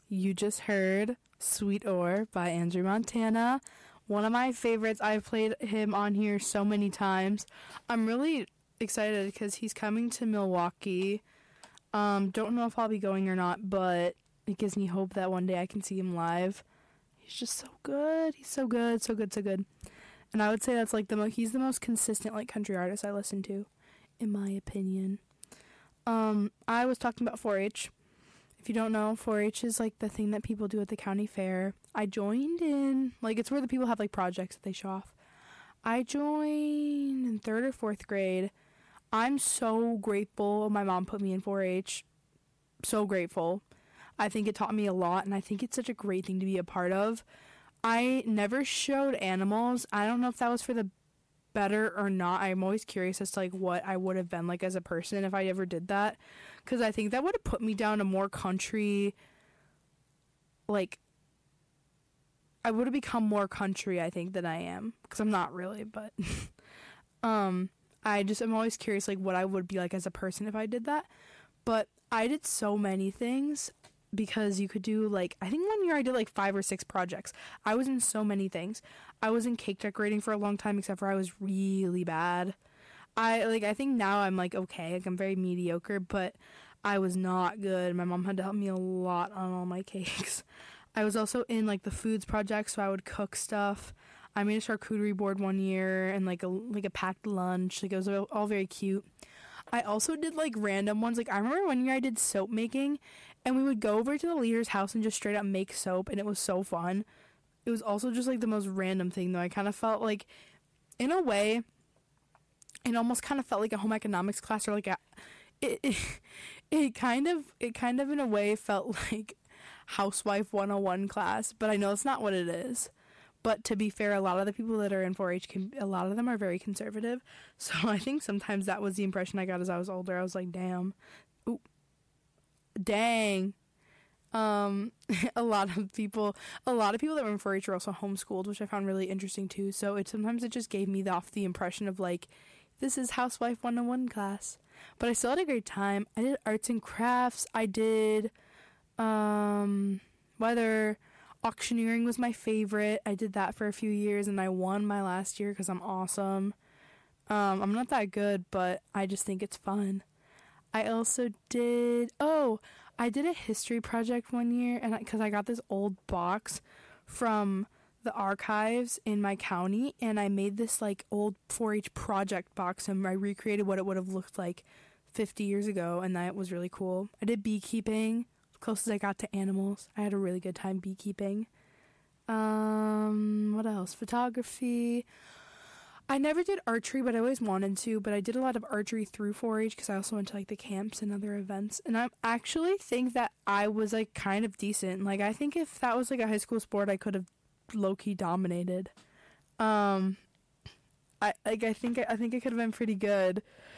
You just heard Sweet Ore by Andrew Montana. One of my favorites. I've played him on here so many times. I'm really excited because he's coming to Milwaukee. Don't know if I'll be going or not, but it gives me hope that one day I can see him live. He's just so good. He's so good, so good, so good. And I would say that's like he's the most consistent like country artist I listen to, in my opinion. I was talking about 4-H. If you don't know, 4-H is like the thing that people do at the county fair. I joined in, like, it's where the people have like projects that they show off. I joined in 3rd or 4th grade. I'm so grateful my mom put me in 4-H. So grateful. I think it taught me a lot, and I think it's such a great thing to be a part of. I never showed animals. I don't know if that was for the better or not. I'm always curious as to like what I would have been like as a person if I ever did that, because I think that would have put me down a more country, like I would have become more country, I think, than I am, because I'm not really, but I'm always curious like what I would be like as a person if I did that. But I did so many things, because you could do like, I think one year I did like 5 or 6 projects. I was in so many things. I was in cake decorating for a long time, except for I was really bad. I think now I'm like okay, like I'm very mediocre, but I was not good. My mom had to help me a lot on all my cakes. I was also in like the foods project, so I would cook stuff. I made a charcuterie board one year and like a packed lunch. Like it was all very cute. I also did like random ones. Like I remember one year I did soap making, and we would go over to the leader's house and just straight up make soap, and it was so fun. It was also just like the most random thing though. I kind of felt like, in a way, it almost kind of felt like a home economics class, or like it kind of in a way felt like Housewife 101 class, but I know it's not what it is. But to be fair, a lot of the people that are in 4-H, a lot of them are very conservative. So I think sometimes that was the impression I got as I was older. I was like, damn. Ooh. Dang. A lot of people that were in 4-H are also homeschooled, which I found really interesting too. So sometimes it just gave me the impression of like, this is Housewife 101 class. But I still had a great time. I did arts and crafts. I did, whether auctioneering was my favorite. I did that for a few years, and I won my last year because I'm awesome. I'm not that good, but I just think it's fun. I also did, I did a history project one year, and because I got this old box from the archives in my county, and I made this like old 4-H project box, and I recreated what it would have looked like 50 years ago, and that was really cool. I did beekeeping, close as I got to animals. I had a really good time beekeeping. What else? Photography. I never did archery, but I always wanted to, but I did a lot of archery through 4-H because I also went to like the camps and other events, and I actually think that I was like kind of decent. Like I think if that was like a high school sport, I could have low-key dominated. I think I could have been pretty good.